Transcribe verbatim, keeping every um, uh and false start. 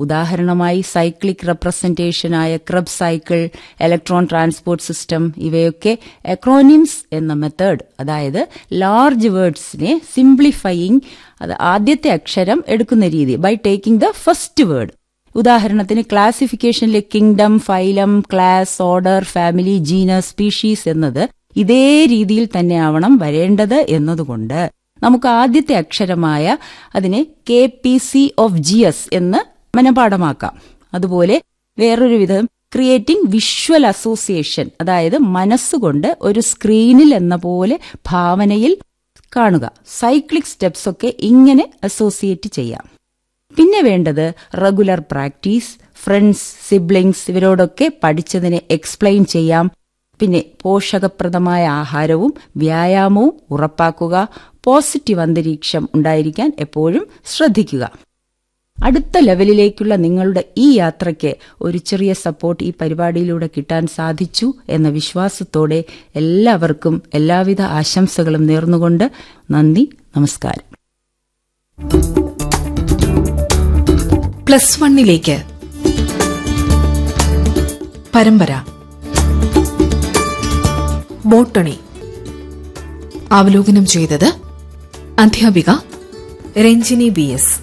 ഉദാഹരണമായി cyclic റെപ്രസെന്റേഷനായ Krebs cycle, electron transport system, ഇവയൊക്കെ acronyms എന്ന മെത്തേഡ്, അതായത് ലാർജ് വേർഡ്സിനെ സിംപ്ലിഫയിങ്, അത് ആദ്യത്തെ അക്ഷരം എടുക്കുന്ന രീതി, by taking the first word. ഉദാഹരണത്തിന് ക്ലാസിഫിക്കേഷനിലെ kingdom, phylum, class, order, family, genus, species എന്നത് ഇതേ രീതിയിൽ തന്നെയാവണം വരേണ്ടത് എന്നതുകൊണ്ട് നമുക്ക് ആദ്യത്തെ അക്ഷരമായ അതിനെ K P C of G S എന്ന് മനഃപാഠമാക്കാം. അതുപോലെ വേറൊരു വിധം ക്രിയേറ്റിംഗ് വിഷ്വൽ അസോസിയേഷൻ, അതായത് മനസ്സുകൊണ്ട് ഒരു സ്ക്രീനിൽ എന്ന പോലെ ഭാവനയിൽ കാണുക. സൈക്ലിക് സ്റ്റെപ്സ് ഒക്കെ ഇങ്ങനെ അസോസിയേറ്റ് ചെയ്യാം. പിന്നെ വേണ്ടത് റെഗുലർ പ്രാക്ടീസ്. ഫ്രണ്ട്സ്, സിബ്ലിങ്സ് ഇവരോടൊക്കെ പഠിച്ചതിനെ എക്സ്പ്ലെയിൻ ചെയ്യാം. പിന്നെ പോഷകപ്രദമായ ആഹാരവും വ്യായാമവും ഉറപ്പാക്കുക. പോസിറ്റീവ് അന്തരീക്ഷം ഉണ്ടായിരിക്കാൻ എപ്പോഴും ശ്രദ്ധിക്കുക. അടുത്ത ലെവലിലേക്കുള്ള നിങ്ങളുടെ ഈ യാത്രയ്ക്ക് ഒരു ചെറിയ സപ്പോർട്ട് ഈ പരിപാടിയിലൂടെ കിട്ടാൻ സാധിച്ചു എന്ന വിശ്വാസത്തോടെ എല്ലാവർക്കും എല്ലാവിധ ആശംസകളും നേർന്നുകൊണ്ട് നന്ദി, നമസ്കാരം. പ്ലസ് വണ്ണിലേക്ക് പരമ്പര ബോട്ടണി അവലോകനം ചെയ്തത് അധ്യാപിക രഞ്ജിനി ബി എസ്.